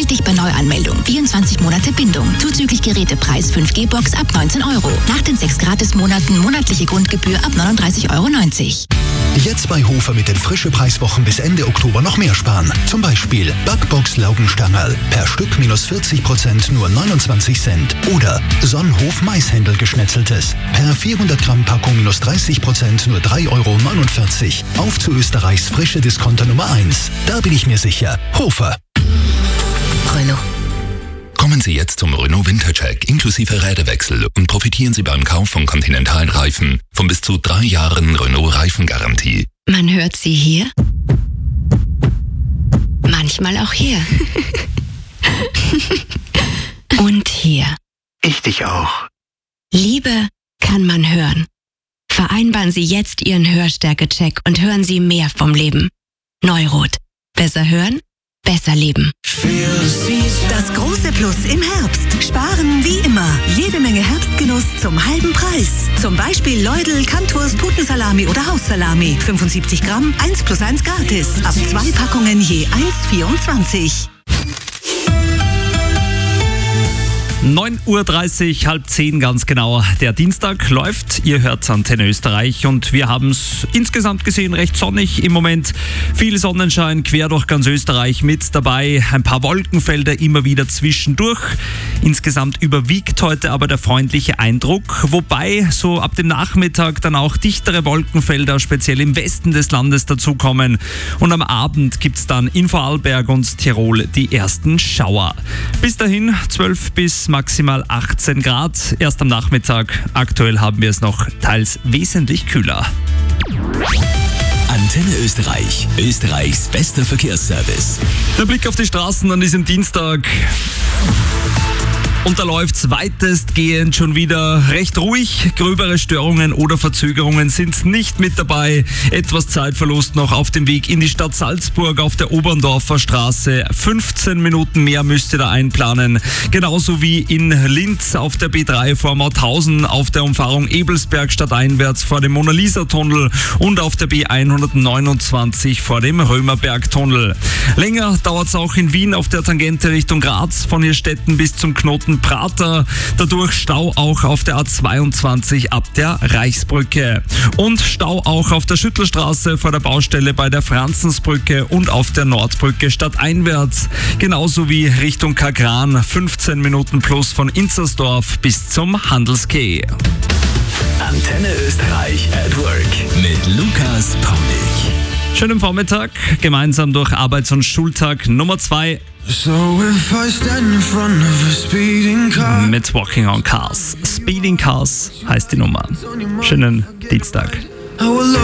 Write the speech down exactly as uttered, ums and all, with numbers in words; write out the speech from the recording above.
Wichtig bei Neuanmeldung. vierundzwanzig Monate Bindung. Zuzüglich Gerätepreis fünf G Box ab neunzehn Euro. Nach den sechs Gratismonaten monatliche Grundgebühr ab neununddreißig Euro neunzig. Jetzt bei Hofer mit den frische Preiswochen bis Ende Oktober noch mehr sparen. Zum Beispiel Backbox Laugenstangerl. Per Stück minus vierzig Prozent nur neunundzwanzig Cent. Oder Sonnenhof Maishändel geschnetzeltes. Per vierhundert Gramm Packung minus dreißig Prozent nur drei Euro neunundvierzig. Auf zu Österreichs frische Discounter Nummer eins. Da bin ich mir sicher. Hofer. Renault. Kommen Sie jetzt zum Renault Wintercheck inklusive Räderwechsel und profitieren Sie beim Kauf von Continental-Reifen von bis zu drei Jahren Renault-Reifengarantie. Man hört sie hier, manchmal auch hier und hier. Ich dich auch. Liebe kann man hören. Vereinbaren Sie jetzt Ihren Hörstärke-Check und hören Sie mehr vom Leben. Neurot. Besser hören, besser leben. Das große Plus im Herbst. Sparen wie immer. Jede Menge Herbstgenuss zum halben Preis. Zum Beispiel Leudl, Kantwurst, Putensalami oder Haussalami. fünfundsiebzig Gramm, eins plus eins gratis. Ab zwei Packungen je eins Komma vierundzwanzig. neun Uhr dreißig, halb zehn ganz genau. Der Dienstag läuft, ihr hört Antenne Österreich und wir haben es insgesamt gesehen recht sonnig im Moment. Viel Sonnenschein quer durch ganz Österreich mit dabei, ein paar Wolkenfelder immer wieder zwischendurch. Insgesamt überwiegt heute aber der freundliche Eindruck, wobei so ab dem Nachmittag dann auch dichtere Wolkenfelder speziell im Westen des Landes dazukommen. Und am Abend gibt es dann in Vorarlberg und Tirol die ersten Schauer. Bis dahin zwölf bis maximal achtzehn Grad, erst am Nachmittag. Aktuell haben wir es noch teils wesentlich kühler. Antenne Österreich, Österreichs bester Verkehrsservice. Der Blick auf die Straßen an diesem Dienstag. Und da läuft's weitestgehend schon wieder recht ruhig. Gröbere Störungen oder Verzögerungen sind nicht mit dabei. Etwas Zeitverlust noch auf dem Weg in die Stadt Salzburg auf der Oberndorfer Straße. fünfzehn Minuten mehr müsst ihr da einplanen. Genauso wie in Linz auf der B drei vor Mauthausen, auf der Umfahrung Ebelsberg stadteinwärts vor dem Mona-Lisa-Tunnel und auf der B hundertneunundzwanzig vor dem Römerberg-Tunnel. Länger dauert's auch in Wien auf der Tangente Richtung Graz von Hirstetten bis zum Knoten Prater, dadurch Stau auch auf der A zweiundzwanzig ab der Reichsbrücke und Stau auch auf der Schüttelstraße vor der Baustelle bei der Franzensbrücke und auf der Nordbrücke stadteinwärts, genauso wie Richtung Kagran, fünfzehn Minuten plus von Inzersdorf bis zum Handelsquai. Antenne Österreich at Work mit Lukas Paulik. Schönen Vormittag, gemeinsam durch Arbeits- und Schultag Nummer zwei. So if I stand in front of a speeding car. Mit Walking on Cars. Speeding Cars heißt die Nummer. Schönen Dienstag. I will